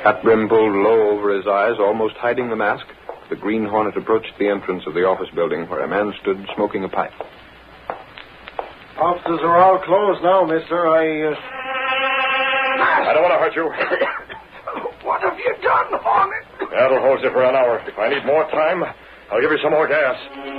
Hat brim pulled low over his eyes, almost hiding the mask, the Green Hornet approached the entrance of the office building where a man stood smoking a pipe. Offices are all closed now, mister. I don't want to hurt you. What have you done, Hornet? That'll hold you for an hour. If I need more time, I'll give you some more gas.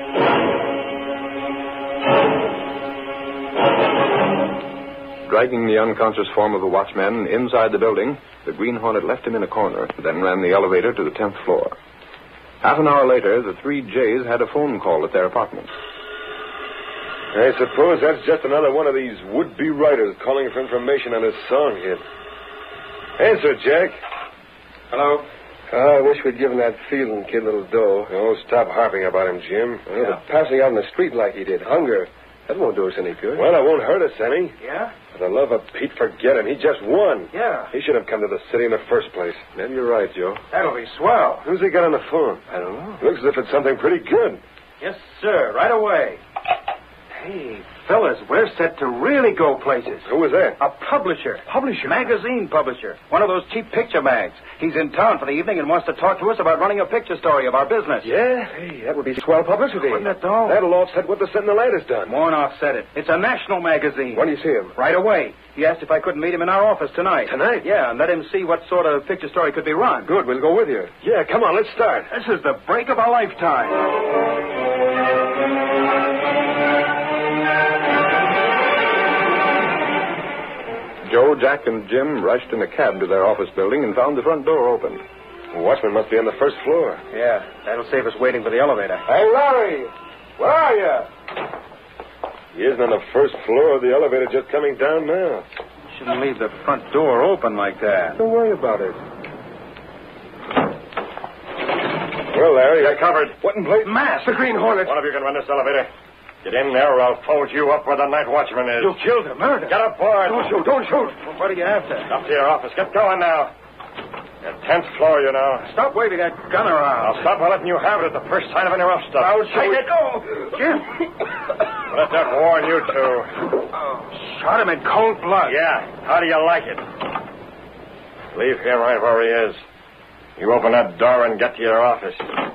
Dragging the unconscious form of the watchman inside the building, the Green Hornet left him in a corner, then ran the elevator to the 10th floor. Half an hour later, the three Jays had a phone call at their apartment. I suppose that's just another one of these would-be writers calling for information on his song hit. Answer, Jack. Hello? I wish we'd given that Fielding kid a little dough. Oh, stop harping about him, Jim. Yeah. Passing out in the street like he did. Hunger. That won't do us any good. Well, it won't hurt us any. Yeah? For the love of Pete, forget him. He just won. Yeah. He should have come to the city in the first place. Maybe you're right, Joe. That'll be swell. Who's he got on the phone? I don't know. Looks as if it's something pretty good. Yes, sir. Right away. Hey, fellas, we're set to really go places. Who was that? A publisher. Publisher? Magazine publisher. One of those cheap picture mags. He's in town for the evening and wants to talk to us about running a picture story of our business. Yeah? Hey, that would be swell publicity. Wouldn't it, though? That'll offset what the Sentinel Light has done. Won't offset it. It's a national magazine. When do you see him? Right away. He asked if I couldn't meet him in our office tonight. Tonight? Yeah, and let him see what sort of picture story could be run. Good, we'll go with you. Yeah, come on, let's start. This is the break of a lifetime. Joe, Jack, and Jim rushed in a cab to their office building and found the front door open. The watchman must be on the first floor. Yeah, that'll save us waiting for the elevator. Hey, Larry! Where are you? He isn't on the first floor. The elevator just coming down now. Shouldn't leave the front door open like that. Don't worry about it. Well, Larry, You're covered. what in place? Mask! The Green Hornet. One of you can run this elevator. Get in there or I'll fold you up where the night watchman is. You killed him. Murder. Get aboard. Don't shoot, don't shoot. Well, what are you after? Up to your office. Get going now. Your 10th floor, you know. Stop waving that gun around. I'll stop by letting you have it at the first sign of any rough stuff. Take it. Go. Jim. Let that warn you two. Shot him in cold blood. Yeah. How do you like it? Leave him right where he is. You open that door and get to your office.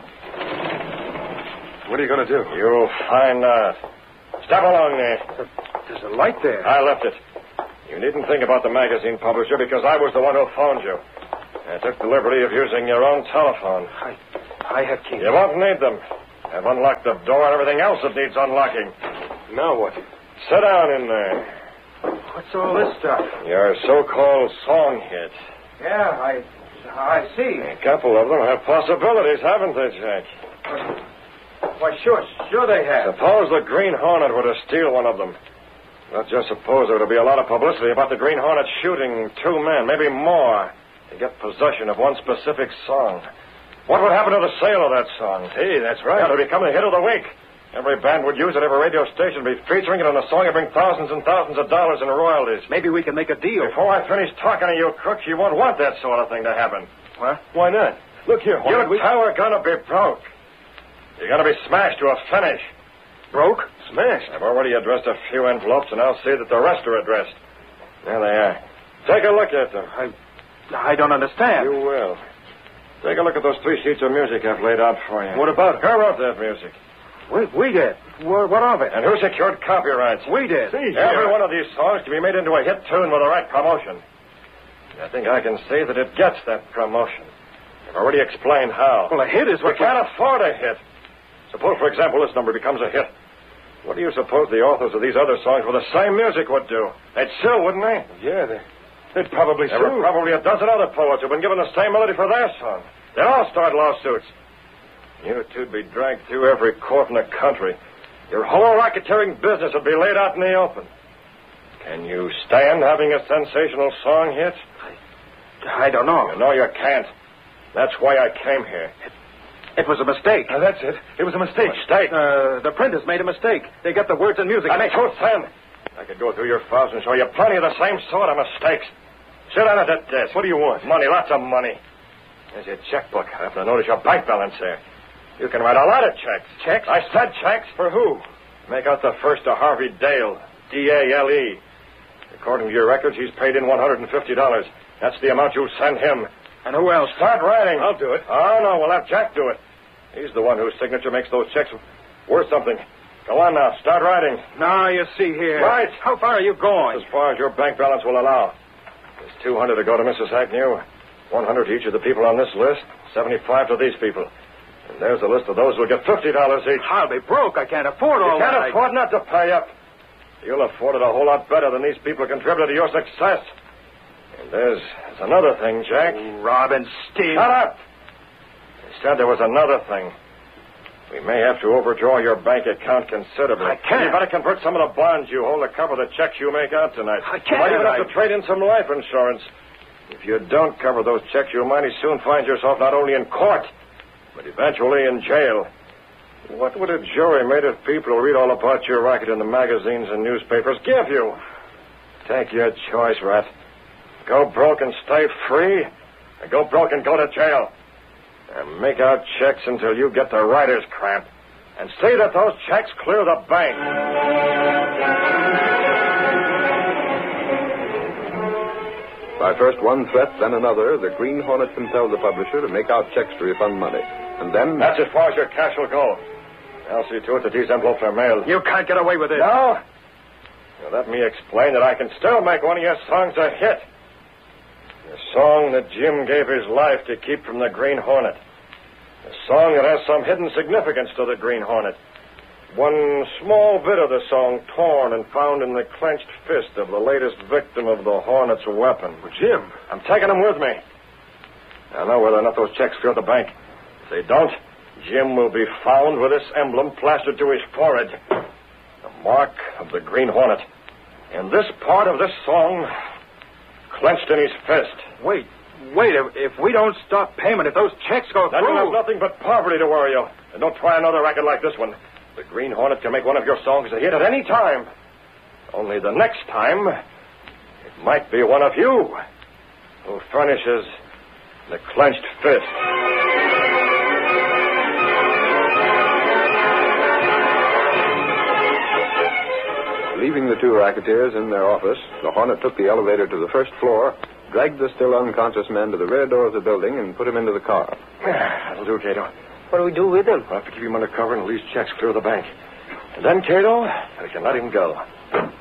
What are you going to do? You'll find out. Step along there. There's a light there. I left it. You needn't think about the magazine publisher because I was the one who phoned you. I took the liberty of using your own telephone. I have keys. You won't need them. I've unlocked the door and everything else that needs unlocking. Now what? Sit down in there. What's all this stuff? Your so-called song hit. Yeah, I see. A couple of them have possibilities, haven't they, Jack? Why, sure they have. Suppose the Green Hornet were to steal one of them. Let's just suppose there would be a lot of publicity about the Green Hornet shooting two men, maybe more, to get possession of one specific song. What would happen to the sale of that song? Hey, that's right. It would become the hit of the week. Every band would use it, every radio station would be featuring it on a song and bring thousands and thousands of dollars in royalties. Maybe we can make a deal. Before I finish talking to you crooks, you won't want that sort of thing to happen. What? Why not? Look here, Hornet. You two are going to be broke. You're going to be smashed to a finish. Broke? Smashed. I've already addressed a few envelopes, and I'll see that the rest are addressed. There they are. Take a look at them. I don't understand. You will. Take a look at those 3 sheets of music I've laid out for you. What about it? Who wrote that music? We did. What of it? And who secured copyrights? We did. See, Every one of these songs can be made into a hit tune with the right promotion. I think I can see that it gets that promotion. I've already explained how. Well, a hit is We what... can't afford a hit. Suppose, for example, this number becomes a hit. What do you suppose the authors of these other songs with the same music would do? They'd sue, wouldn't they? Yeah, they'd probably There were sue. probably a dozen other poets who've been given the same melody for their song. They'd all start lawsuits. You two'd be dragged through every court in the country. Your whole racketeering business would be laid out in the open. Can you stand having a sensational song hit? I don't know. You know you can't. That's why I came here. It was a mistake. That's it. It was a mistake. Mistake? The printers made a mistake. They got the words and music. That's truth, then. I could go through your files and show you plenty of the same sort of mistakes. Sit down at that desk. What do you want? Money, lots of money. There's your checkbook. I happen to notice your bank balance there. You can write a lot of checks. Checks? I said checks. For who? Make out the first to Harvey Dale, D-A-L-E. According to your records, he's paid in $150. That's the amount you'll send him. And who else? Start writing. I'll do it. Oh, no, we'll have Jack do it. He's the one whose signature makes those checks worth something. Go on now. Start writing. Now, you see here. Right. How far are you going? As far as your bank balance will allow. There's $200 to go to Mrs. Hacknew, $100 to each of the people on this list, $75 to these people. And there's a list of those who'll get $50 each. I'll be broke. I can't afford all You can't that. afford not to pay up. You'll afford it a whole lot better than these people contributed to your success. And there's another thing, Jack. Rob and steal. Shut up! They said there was another thing. We may have to overdraw your bank account considerably. I can't. You better convert some of the bonds you hold to cover the checks you make out tonight. I You can't. might even have to trade in some life insurance. If you don't cover those checks, you'll mighty soon find yourself not only in court, but eventually in jail. What would a jury made of people who read all about your racket in the magazines and newspapers give you? Take your choice, Rat. Go broke and stay free, or go broke and go to jail. And make out checks until you get the writer's cramp. And see that those checks clear the bank. By first one threat, then another, the Green Hornet compelled the publisher to make out checks to refund money. And then... That's as far as your cash will go. I'll see to it that these envelopes are mailed. You can't get away with it. No? Now, let me explain that I can still make one of your songs a hit. The song that Jim gave his life to keep from the Green Hornet. A song that has some hidden significance to the Green Hornet. One small bit of the song torn and found in the clenched fist of the latest victim of the Hornet's weapon. Well, Jim. I'm taking him with me. I know whether or not those checks clear the bank. If they don't, Jim will be found with this emblem plastered to his forehead. The mark of the Green Hornet. And this part of this song clenched in his fist. Wait. If we don't stop payment, if those checks go Then you'll have through... nothing but poverty to worry you. And don't try another racket like this one. The Green Hornet can make one of your songs a hit at any time. Only the next time, it might be one of you who furnishes the clenched fist. Leaving the two racketeers in their office, the Hornet took the elevator to the first floor, dragged the still unconscious man to the rear door of the building, and put him into the car. That'll do, Cato. What do we do with him? We'll have to keep him under cover until these checks clear the bank. And then, Cato, we can let him go.